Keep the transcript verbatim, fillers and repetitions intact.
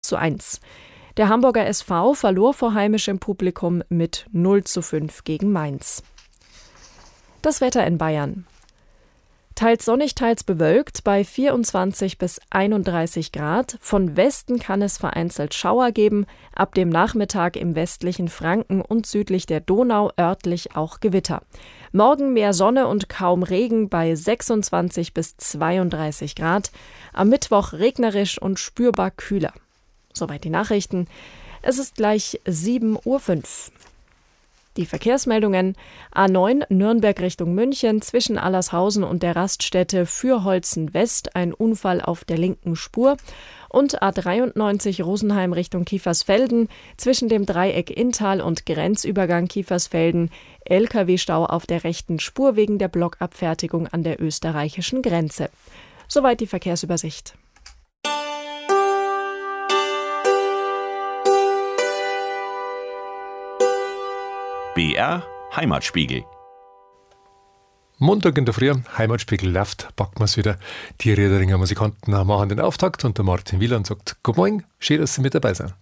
zu eins. Der Hamburger S V verlor vor heimischem Publikum mit null zu fünf gegen Mainz. Das Wetter in Bayern. Teils sonnig, teils bewölkt bei vierundzwanzig bis einunddreißig Grad. Von Westen kann es vereinzelt Schauer geben, ab dem Nachmittag im westlichen Franken und südlich der Donau örtlich auch Gewitter. Morgen mehr Sonne und kaum Regen bei sechsundzwanzig bis zweiunddreißig Grad. Am Mittwoch regnerisch und spürbar kühler. Soweit die Nachrichten. Es ist gleich sieben Uhr fünf. Die Verkehrsmeldungen: A neun Nürnberg Richtung München zwischen Allershausen und der Raststätte Fürholzen West ein Unfall auf der linken Spur und A dreiundneunzig Rosenheim Richtung Kiefersfelden zwischen dem Dreieck Inntal und Grenzübergang Kiefersfelden L K W-Stau auf der rechten Spur wegen der Blockabfertigung an der österreichischen Grenze. Soweit die Verkehrsübersicht. B R Heimatspiegel. Montag in der Früh, Heimatspiegel läuft, packen wir es wieder. Die Riederinger Musikanten machen den Auftakt und der Martin Wieland sagt: Guten Morgen, schön, dass Sie mit dabei sind.